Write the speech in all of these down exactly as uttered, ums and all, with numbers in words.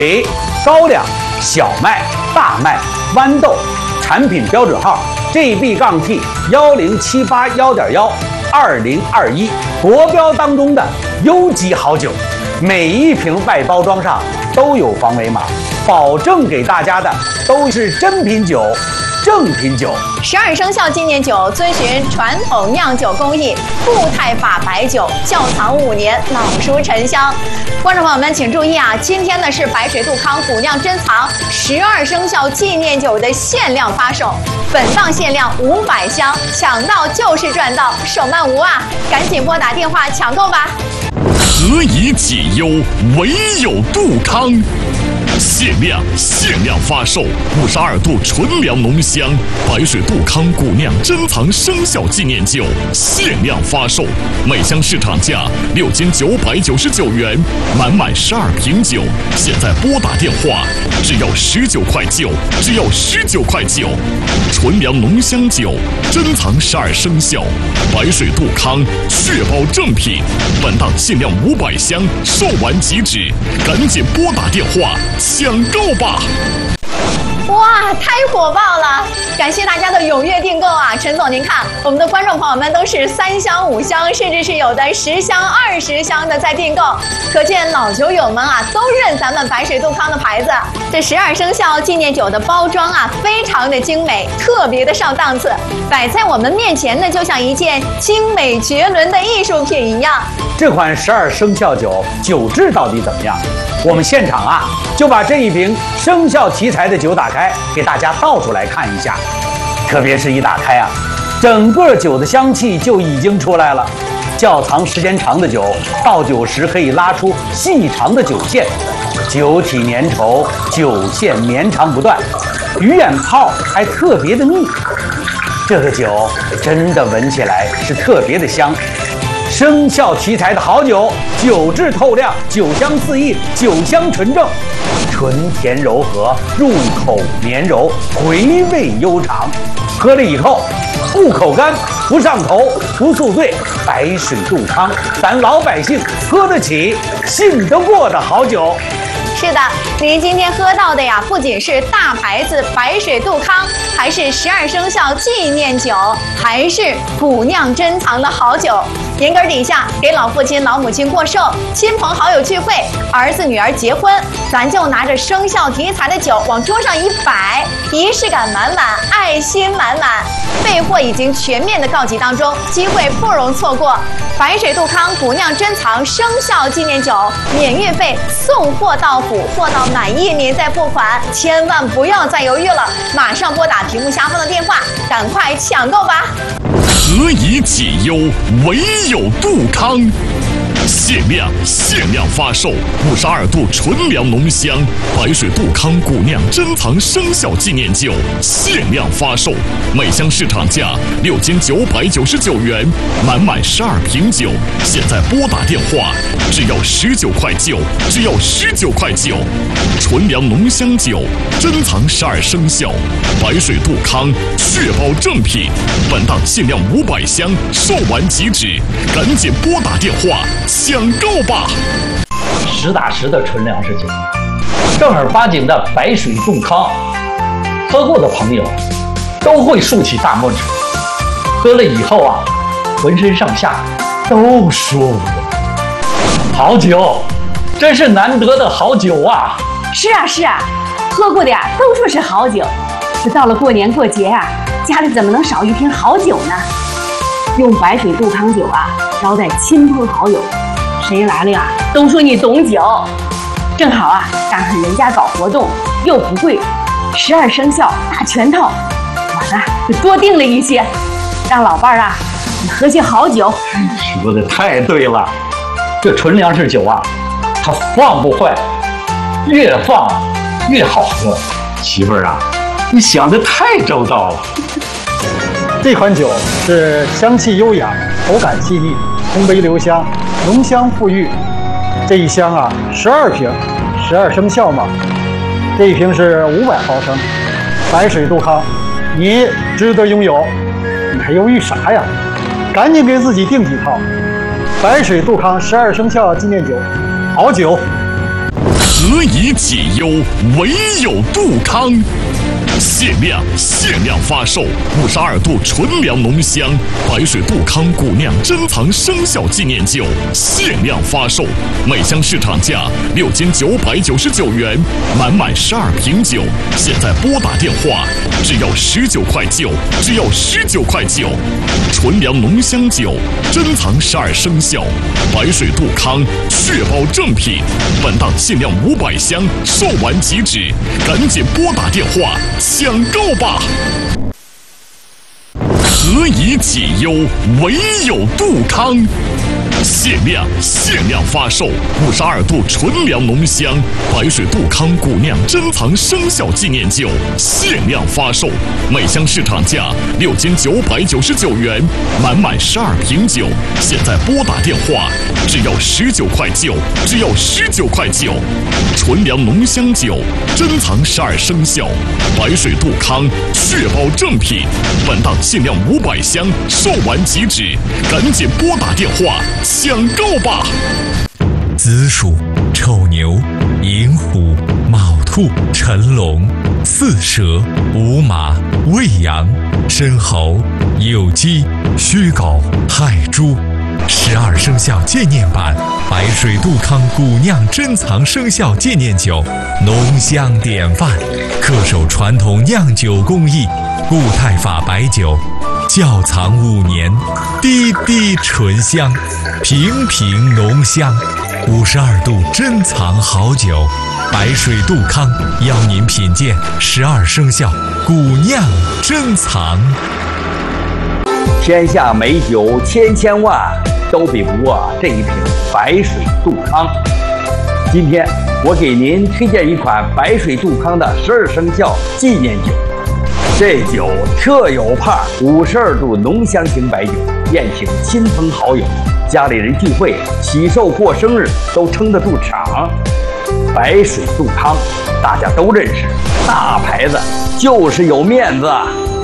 水、高粱、小麦、大麦、豌豆，产品标准号 G B T 幺零七八幺点幺二零二一，国标当中的优级好酒，每一瓶外包装上都有防伪码，保证给大家的都是真品酒。 正品酒， 十二生肖纪念酒遵循传统酿酒工艺，固态法白酒，窖藏五年，老熟陈香。观众朋友们请注意啊，今天呢是白水杜康古酿珍藏十二生肖纪念酒的限量发售，本档限量五百箱，抢到就是赚到，手慢无啊！赶紧拨打电话抢购吧。 何以解忧，唯有杜康。 限量限量发售五十二度纯粮浓香白水杜康古酿珍藏生肖纪念酒，限量发售，每箱市场价六千九百九十九元，满满十二瓶酒，现在拨打电话，只要十九块九，只要十九块九，纯粮浓香酒，珍藏十二生肖，白水杜康，确保正品，本档限量五百箱，售完即止，赶紧拨打电话。 抢购吧！ 哇，太火爆了！感谢大家的踊跃订购啊！陈总，您看，我们的观众朋友们都是三箱、五箱，甚至是有的十箱、二十箱的在订购，可见老酒友们啊都认咱们白水杜康的牌子。这十二生肖纪念酒的包装啊，非常的精美，特别的上档次，摆在我们面前呢，就像一件精美绝伦的艺术品一样。 这款十二生肖酒酒质到底怎么样？ 我们现场啊，就把这一瓶生肖题材的酒打开，给大家倒出来看一下。特别是一打开啊，整个酒的香气就已经出来了。窖藏时间长的酒，倒酒时可以拉出细长的酒线，酒体粘稠，酒线绵长不断，鱼眼泡还特别的密。这个酒真的闻起来是特别的香。 生肖题材的好酒，酒质透亮，酒香四溢，酒香纯正，醇甜柔和，入口绵柔，回味悠长。喝了以后，不口干，不上头，不宿醉。白水杜康，咱老百姓喝得起、信得过的好酒。 是的，您今天喝到的呀，不仅是大牌子白水杜康，还是十二生肖纪念酒，还是古酿珍藏的好酒。年根底下给老父亲、老母亲过寿，亲朋好友聚会，儿子女儿结婚，咱就拿着生肖题材的酒往桌上一摆，仪式感满满，爱心满满。备货已经全面的告急当中，机会不容错过。白水杜康古酿珍藏生肖纪念酒，免运费，送货到府。 货到满意您再付款，千万不要再犹豫了，马上拨打屏幕下方的电话，赶快抢购吧！ 何以解忧，唯有杜康。限量限量发售五十二度纯粮浓香白水杜康古酿珍藏生肖纪念酒，限量发售，每箱市场价六千九百九十九元，满满十二瓶酒，现在拨打电话，只要十九块九，只要十九块九，纯粮浓香酒，珍藏十二生肖，白水杜康，确保正品，本档限量五百箱，售完即止，赶紧拨打电话。 抢购吧！ 实打实的纯粮食酒，正儿八经的白水杜康，喝过的朋友都会竖起大拇指。喝了以后啊，浑身上下都舒服。好酒，真是难得的好酒啊！ 是啊是啊，喝过的呀都说是好酒。这到了过年过节啊，家里怎么能少一瓶好酒呢？用白水杜康酒啊，招待亲朋好友。 谁来了呀？都说你懂酒，正好啊，赶上人家搞活动，又不贵，十二生肖大全套，我呢就多订了一些，让老伴儿啊喝些好酒。 说的太对了，这纯粮食酒啊，它放不坏，越放越好喝。媳妇儿啊，你想的太周到了。 这款酒是香气优雅，口感细腻，通杯留香。 浓香馥郁，这一箱啊，十二瓶，十二生肖嘛。这一瓶是五百毫升，白水杜康，你值得拥有，你还犹豫啥呀？赶紧给自己订几套。白水杜康十二生肖纪念酒，好酒。 何以解忧，唯有杜康。限量限量发售五十二度纯粮浓香白水杜康古酿珍藏生肖纪念酒，限量发售，每箱市场价六千九百九十九元，满满十二瓶酒，现在拨打电话，只要十九块九，只要十九块九。纯粮浓香酒，珍藏十二生肖，白水杜康，确保正品。本档限量五百箱，售完即止，赶紧拨打电话抢购吧！何以解忧，唯有杜康。限量限量发售五十二度纯粮浓香白水杜康古酿珍藏生肖纪念酒，限量发售，每箱市场价六千九百九十九元，满满十二瓶酒，现在拨打电话，只要十九块九，只要十九块九。纯粮浓香酒，珍藏十二生肖，白水杜康，确保正品。本档限量五百箱，售完即止，赶紧拨打电话抢购吧！ 子鼠、丑牛、寅虎、卯兔、辰龙、巳蛇、午马、未羊、申猴、酉鸡、戌狗、亥猪。十二生肖纪念版白水杜康古酿珍藏生肖纪念酒，浓香典范，恪守传统酿酒工艺，固态法白酒，窖藏五年，滴滴醇香，瓶瓶浓香。五十二度珍藏好酒，白水杜康邀您品鉴十二生肖古酿珍藏。 天下美酒千千万，都比不过这一瓶白水杜康。今天我给您推荐一款白水杜康的十二生肖纪念酒。这酒特有派，五十二度浓香型白酒，宴请亲朋好友，家里人聚会、喜寿、过生日都撑得住场。白水杜康大家都认识，大牌子就是有面子。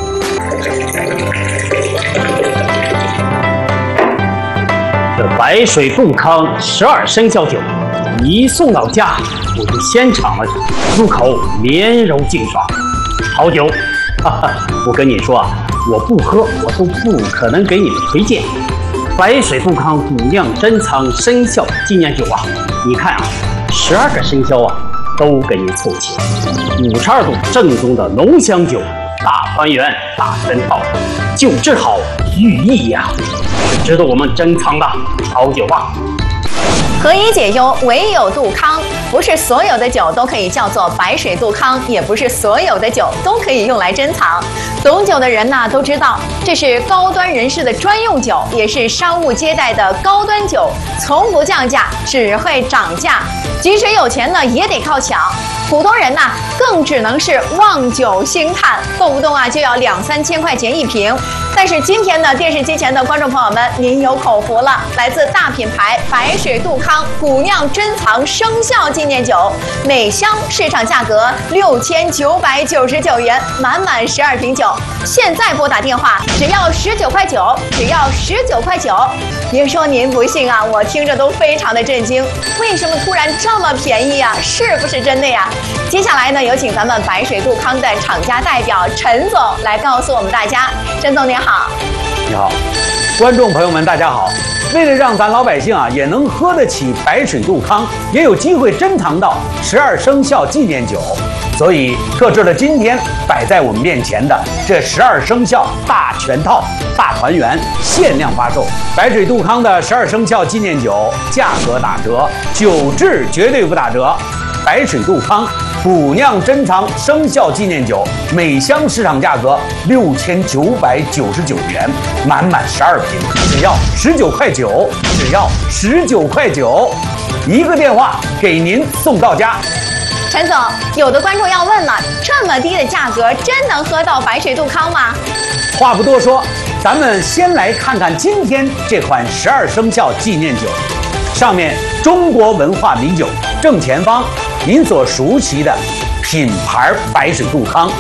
这白水杜康十二生肖酒一送到家，我就先尝了尝，入口绵柔净爽，好酒。哈哈，我跟你说啊，我不喝我都不可能给你们推荐。白水杜康古酿珍藏生肖纪念酒啊，你看啊，十二个生肖啊都给你凑齐，五十二度正宗的浓香酒，大团圆大全套，酒质好寓意呀、啊，是值得我们珍藏的好酒啊。 何以解忧，唯有杜康。不是所有的酒都可以叫做白水杜康，也不是所有的酒都可以用来珍藏。懂酒的人呢都知道，这是高端人士的专用酒，也是商务接待的高端酒，从不降价，只会涨价。即使有钱呢，也得靠抢。普通人呢，更只能是望酒兴叹，动不动啊就要两三千块钱一瓶。但是今天呢，电视机前的观众朋友们，您有口福了，来自大品牌白水杜康古酿珍藏生肖纪念酒，每箱市场价格六千九百九十九元，满满十二瓶酒。现在拨打电话，只要十九块九，只要十九块九。别说您不信啊，我听着都非常的震惊，为什么突然这么便宜啊？是不是真的呀？接下来呢，有请咱们白水杜康的厂家代表陈总来告诉我们大家。陈总您好。 你好，观众朋友们大家好。为了让咱老百姓啊也能喝得起白水杜康，也有机会珍藏到十二生肖纪念酒，所以特制了今天摆在我们面前的这十二生肖大全套大团圆限量发售。白水杜康的十二生肖纪念酒价格打折，酒质绝对不打折。白水杜康古酿珍藏生肖纪念酒，每箱市场价格六千九百九十九元，满满十二瓶，只要十九块九，只要十九块九，一个电话给您送到家。 陈总，有的观众要问了，这么低的价格，真能喝到白水杜康吗？ 话不多说，咱们先来看看今天这款十二生肖纪念酒，上面中国文化名酒正前方您所熟悉的品牌白水杜康，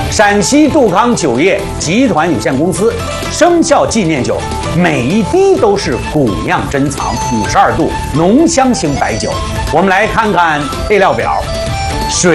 陕西杜康酒业集团有限公司生肖纪念酒，每一滴都是古酿珍藏，五十二度浓香型白酒。我们来看看配料表：水。